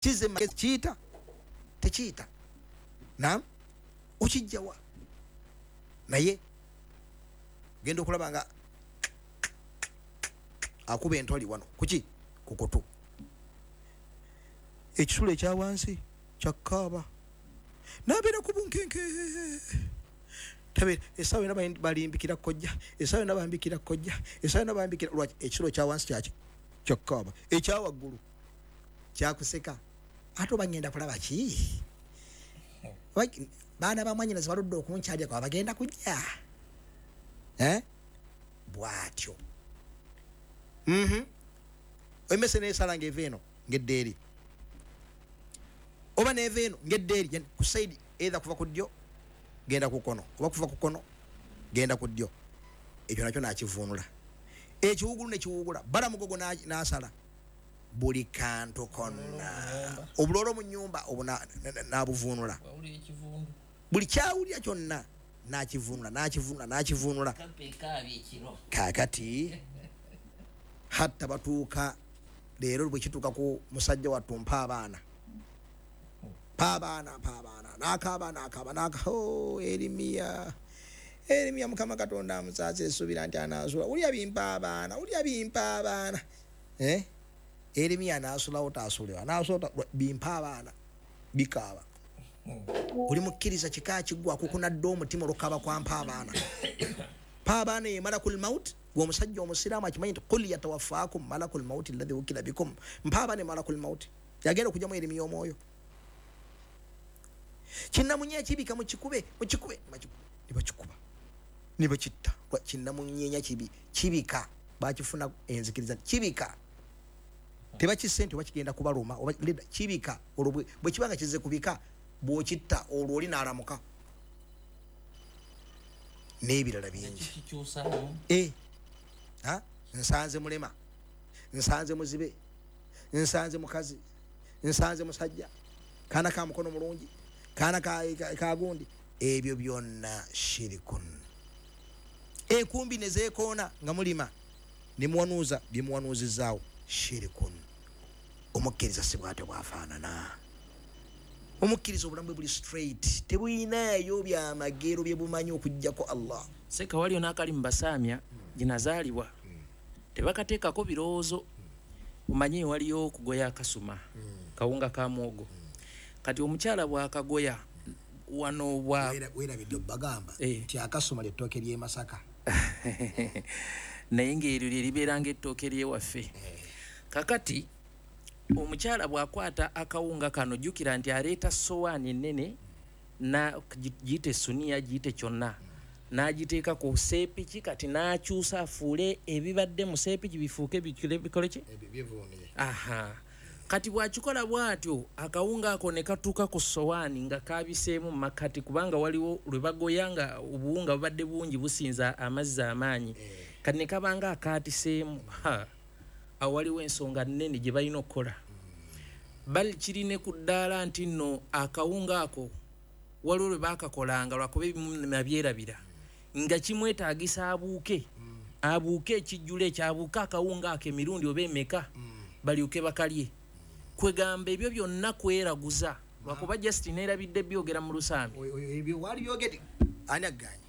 kizema kiita tekiita naam ukijjawa naye genda okulaba nga akuba entoli wano kuki kukutu ekisulo ekya wansi kyakaaba nabeera ku bunkenke tabe esawe na balimbikira kojja esawe na bambikira kojja esawe na bambikira lwaki ekisulo kya wansi kyaki kyakaaba ekya waggulu kyakuseka ate bagenda kulaba ki baana bamwanyina zibaludde okunkyalya kwa bagenda kujja bwatyo emese nesala ng'eva eno ng'eddeeri oba n'eva eno ng'eddeeri ku saidi either kuva ku ddyo genda ku kkono oba kuva ku kkono genda ku ddyo ekyo nakyo nakivuunula ekiwugulu ne kiwugula bala mugogo n'asala buli kantu konna obuloolo mu nnyumba obu n'abuvuunula buli kyawulira kyonna n'akivuunula kaakati hatta batuuka leero bwe kituuka ku musajja wattu mpa abaana n'akaaba erimiya mukama katonda amusaasire essuubira nti anaasula ulya bimpa abaana erimiya anaasulawo taasulewa naasula bimpa abaana bikaaba oli mukkiriza kika kiggwa kukunadde omutima olukaba kwa mpa abaana ye malakul maut gwe omusajja omusiraamu akimanyi nti qul yatawafaakum malakul maut alladhi wukila bikum mpa abaana malakul maut yagenda okujjamu erimiya omwoyo kinnamunye ekibika mukikube nibakitta kinnamunyenya kibika bakifuna enzikiriza kibika tebakisse nti oba kigenda kubaluma oba kibika olwo bwe kibanga kizze kubika bw'okitta olwo oli n'alamuka n'ebirala bingi nsanze mulema nsanze muzibe nsanze mukazi nsanze musajja kaana ka mukono mulungi kaana ka gundi ebyo byonna shirikun enkumbi ne zeekoona nga mulima ne muwanuuza bye muwanuuzizaawo shirikun omukkiriza si bwate bwafaanana omukkiriza obulamu bwe buli straight tebuyinaayo byamagero bye bumanyi okuggyako Allah seka waliyo n'akali mu basaamya ginazaalibwa tebakateekako birowoozo omanyi waliyo okugoya akasuma kawunga ka mwogo kati omukyala bw'akagoya wano weerabidde bagamba nti akasuma ly'ettooke ly'e Masaka naye ng'eryo lye libeera ng'ettooke ly'ewaffe kakati omukyala bw'akwata akawunga kano jjukira nti aleeta sowaani ennene giyite suniya giyite kyonna n'agiteeka ku seepiki kati n'akyusa afuule ebibadde mu seepiki bifuuke bikole ki kati bw'akikola bw'atyo akawunga ako ne katuuka ku sowaani nga kaabiseemu mu makati kubanga waliwo lwe bagoya nga obuwunga bubadde bungi businza amazzi amaanyi kati ne kabanga akaatiseemu awo waliwo ensonga nnene gye balina okukola bali kirine ku ddaala nti nno akawunga ako waliwo lwe baakakolanga lwakuba ebimu nabyerabira nga kimwetaagisa abuuke ekijjulo ekyabuuka akawunga ako emirundi oba emeka balyoke bakalye kwegamba ebyo byonna kweraguza lwakuba Justin erabidde byogera mu lusaami ebyo wali byogedde ani aganye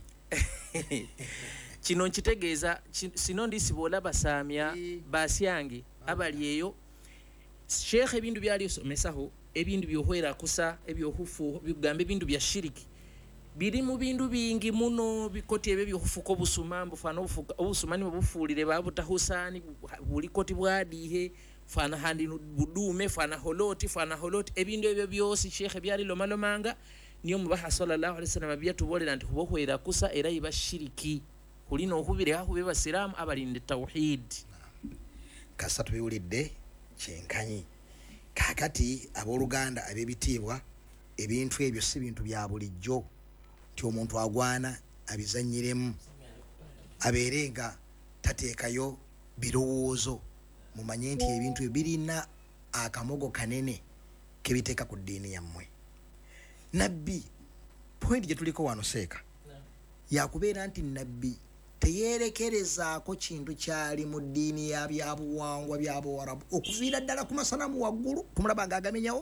kino nkitegeeza sino ndisiba olaba saamya basyange abali eyo sheekh ebintu byali osomesaho ebintu byohwera kusa ebyohufu bigamba ebintu bya shiriki biri mu bintu bingi muno bikoti ebyo byohufuka obusuma mbufana obusuma ni bufuulire babutahusaani buli koti bwadihe fana handi budume fana holoti ebintu ebyo byosi sheekh byali lomalomanga niyo mubaha sallallahu alaihi wasallam byatubolera nti hubohwera kusa era iba shiriki kulina okubire aho be basiramu abalinde tauhid kasatu biwulidde kyenkanyi kakati abooluganda ab'ebitiibwa ebintu ebyo si bintu bya bulijjo nti omuntu agwana abizanyiremu abeere nga tateekayo birowoozo mumanye nti ebintu birina akamogo kanene kebiteeka ku ddiini yammwe nabbi point gye tuliko wano seeka yakubeera nti nabbi teyerekerezaako kintu kyali mu ddiini ya byabuwangwa by'Abawarabu okuviira ddala ku masanamu waggulu tumulaba nga agamenyawo